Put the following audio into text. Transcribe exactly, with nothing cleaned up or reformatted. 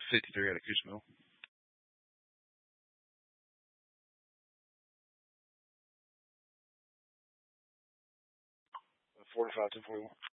fifty-three out of Coochmill. four to five, ten forty-one.